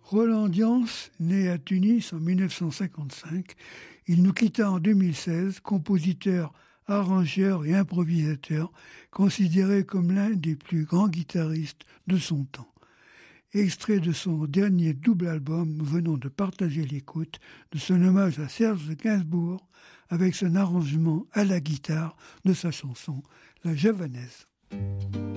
Roland Dyans, né à Tunis en 1955, il nous quitta en 2016, compositeur, arrangeur et improvisateur, considéré comme l'un des plus grands guitaristes de son temps. Extrait de son dernier double album, nous venons de partager l'écoute de son hommage à Serge Gainsbourg avec son arrangement à la guitare de sa chanson La Javanaise.